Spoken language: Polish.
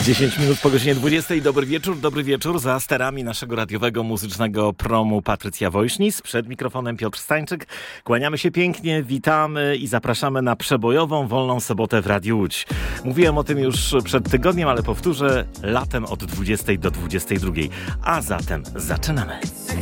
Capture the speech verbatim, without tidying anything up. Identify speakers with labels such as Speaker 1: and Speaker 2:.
Speaker 1: dziesięć minut po godzinie dwudziestej. Dobry wieczór, dobry wieczór. Za sterami naszego radiowego muzycznego promu Patrycja Woźnis. Przed mikrofonem Piotr Stańczyk. Kłaniamy się pięknie, witamy i zapraszamy na przebojową, wolną sobotę w Radiu Łódź. Mówiłem o tym już przed tygodniem, ale powtórzę, latem od dwudziestej do dwudziestej drugiej. A zatem zaczynamy.